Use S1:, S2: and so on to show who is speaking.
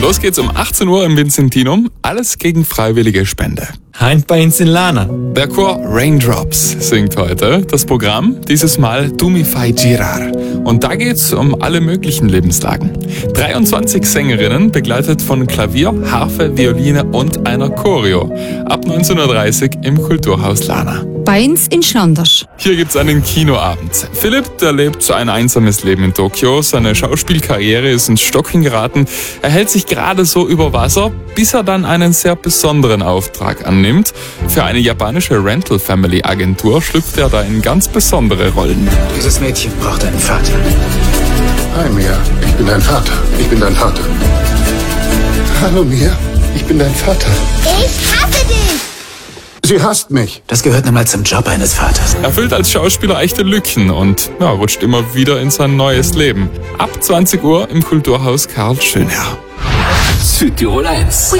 S1: Los geht's um 18 Uhr im Vincentinum. Alles gegen freiwillige Spende.
S2: Heint bei uns in Lana.
S1: Der Chor Raindrops singt heute. Das Programm dieses Mal Tu mi fai girar. Und da geht's um alle möglichen Lebenslagen. 23 Sängerinnen, begleitet von Klavier, Harfe, Violine und einer Choreo. Ab 19:30 Uhr im Kulturhaus Lana.
S3: Bei uns in Schlanders.
S1: Hier gibt's einen Kinoabend. Philipp, der lebt ein einsames Leben in Tokio. Seine Schauspielkarriere ist ins Stocken geraten. Er hält sich gerade so über Wasser, bis er dann einen sehr besonderen Auftrag annimmt. Für eine japanische Rental-Family-Agentur schlüpft er da in ganz besondere Rollen.
S4: Dieses Mädchen braucht einen Vater.
S5: Hi Mia, ich bin dein Vater. Ich bin dein Vater. Hallo Mia, ich bin dein Vater.
S6: Ich hasse dich!
S5: Sie hasst mich.
S4: Das gehört nun mal zum Job eines Vaters.
S1: Er füllt als Schauspieler echte Lücken und rutscht immer wieder in sein neues Leben. Ab 20 Uhr im Kulturhaus Karl Schönherr.
S7: Südtirol 1.